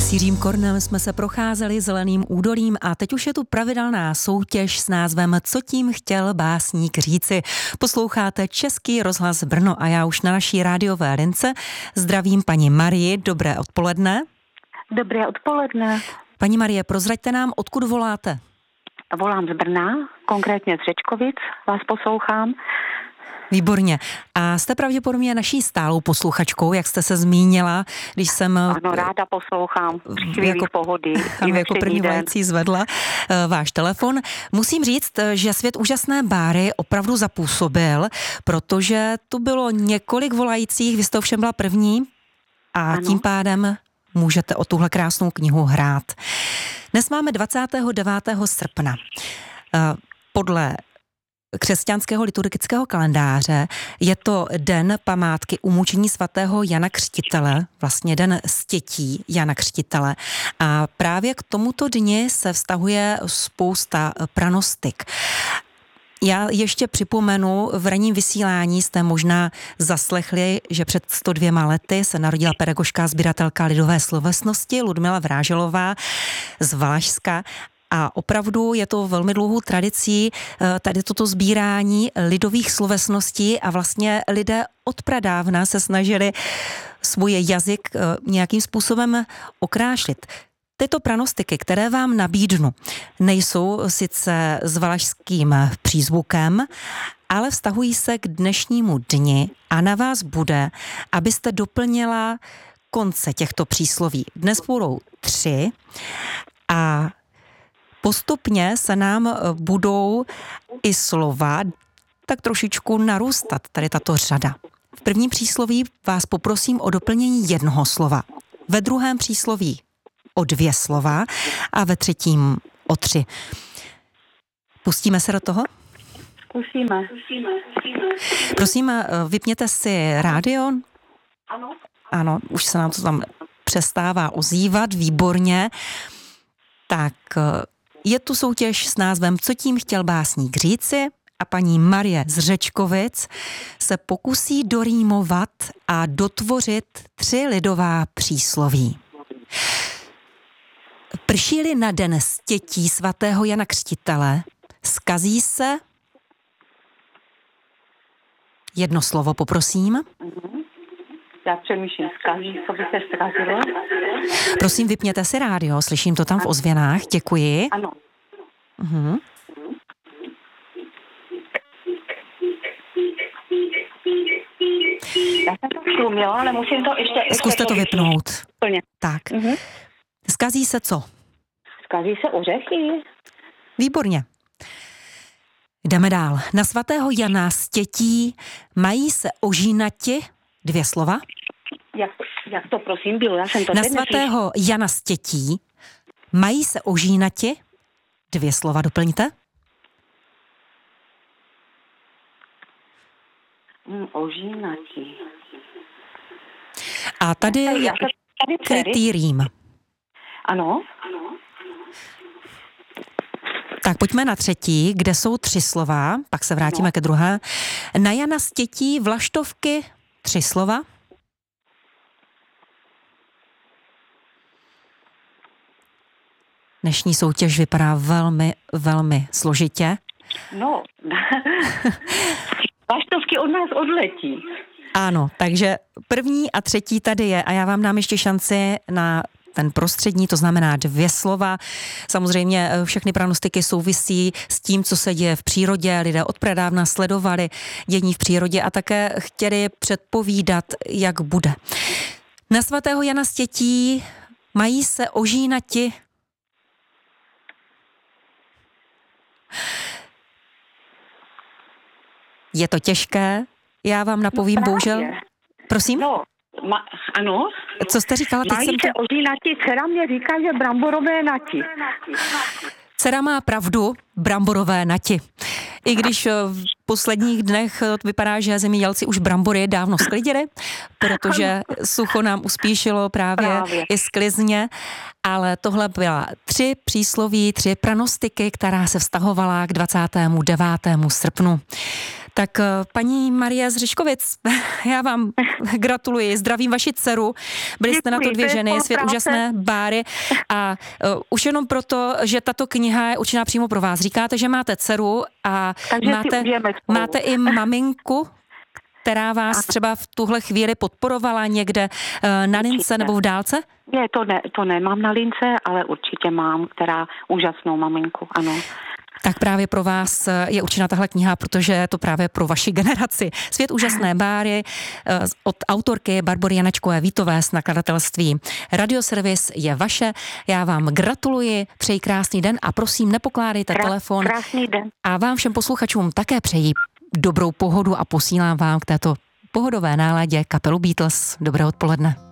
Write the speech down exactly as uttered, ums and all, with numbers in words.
S Jiřím Kornem jsme se procházeli zeleným údolím a teď už je tu pravidelná soutěž s názvem Co tím chtěl básník říci. Posloucháte Český rozhlas Brno a já už na naší rádiové lince zdravím paní Marii. Dobré odpoledne. Dobré odpoledne. Paní Marie, prozraďte nám, odkud voláte? Volám z Brna, konkrétně z Řečkovic, vás poslouchám. Výborně. A jste pravděpodobně naší stálou posluchačkou, jak jste se zmínila, když jsem... Ano, ráda poslouchám při chvílích jako, pohody. Ano, jako první volající zvedla uh, váš telefon. Musím říct, že svět úžasné báry opravdu zapůsobil, protože tu bylo několik volajících, vy jste ovšem byla první a ano. Tím pádem můžete o tuhle krásnou knihu hrát. Dnes máme dvacátého devátého srpna. Uh, podle křesťanského liturgického kalendáře je to den památky umučení svatého Jana Křtitele, vlastně den stětí Jana Křtitele. A právě k tomuto dni se vztahuje spousta pranostik. Já ještě připomenu, v ranním vysílání jste možná zaslechli, že před sto dvěma lety se narodila pedagožka, sběratelka lidové slovesnosti Ludmila Vráželová z Valašska. A opravdu je to velmi dlouhou tradicí tady toto sbírání lidových slovesností a vlastně lidé od pradávna se snažili svůj jazyk nějakým způsobem okrášlit. Tyto pranostiky, které vám nabídnu, nejsou sice s valašským přízvukem, ale vztahují se k dnešnímu dni a na vás bude, abyste doplnila konce těchto přísloví. Dnes budou tři a postupně se nám budou i slova tak trošičku narůstat, tady tato řada. V prvním přísloví vás poprosím o doplnění jednoho slova, ve druhém přísloví o dvě slova a ve třetím o tři. Pustíme se do toho? Zkusíme. Prosím, vypněte si rádio. Ano. Ano, už se nám to tam přestává ozývat, výborně. Tak... Je tu soutěž s názvem Co tím chtěl básník říci a paní Marie z Řečkovic se pokusí dorýmovat a dotvořit tři lidová přísloví. Prší-li na den stětí svatého Jana Křtitele, zkazí se... Jedno slovo, poprosím. Já přemýšlím, zkazí, co by se zkazilo. Prosím, vypněte si rádio, slyším to tam v ozvěnách, děkuji. Ano. Uh-huh. Já jsem to šuměla, ale musím to ještě... ještě Zkuste to vypnout. Plně. Tak. Uh-huh. Zkazí se co? Zkazí se ořechy. Výborně. Jdeme dál. Na svatého Jana stětí mají se ožínati, dvě slova. Jak, jak to prosím bylo? Já jsem to Na svatého Jana stětí mají se ožínati, dvě slova doplňte. Mm, ožínati. A tady je krytý rým. Ano. Tak pojďme na třetí, kde jsou tři slova, pak se vrátíme no. ke druhé. Na Jana stětí vlaštovky, tři slova. Dnešní soutěž vypadá velmi, velmi složitě. No, vlaštovky od nás odletí. Ano, takže první a třetí tady je a já vám dám ještě šanci na ten prostřední, to znamená dvě slova. Samozřejmě všechny pranostiky souvisí s tím, co se děje v přírodě. Lidé od pradávna sledovali dění v přírodě a také chtěli předpovídat, jak bude. Na svatého Jana stětí mají se ožínati. Je to těžké, já vám napovím, no, bohužel. Prosím? No, ma, ano. Co jste říkala? Teď mají jsem se to... ožínati, dcera mě říká, že bramborové nati. Dcera má pravdu, bramborové nati. I když v posledních dnech vypadá, že zemědělci už brambory dávno sklidili, protože sucho nám uspíšilo právě, právě. i sklizně. ale tohle byla tři přísloví, tři pranostiky, která se vztahovala k dvacátému devátému srpnu. Tak paní Marie z Řeškovic, já vám gratuluji, zdravím vaši dceru, byli jste na to dvě ženy, Svět úžasné báry a uh, už jenom proto, že tato kniha je určená přímo pro vás. Říkáte, že máte dceru a máte, máte i maminku, která vás třeba v tuhle chvíli podporovala někde uh, na lince nebo v dálce? Ne, to ne, to nemám na lince, ale určitě mám, která úžasnou maminku, ano. Tak právě pro vás je určena tahle kniha, protože je to právě pro vaši generaci. Svět úžasné báry od autorky Barbory Janečkové Vítové z nakladatelství Radioservis je vaše. Já vám gratuluji, přeji krásný den a prosím, nepokládejte Krás, telefon. Krásný den. A vám všem posluchačům také přeji dobrou pohodu a posílám vám k této pohodové náladě kapelu Beatles. Dobré odpoledne.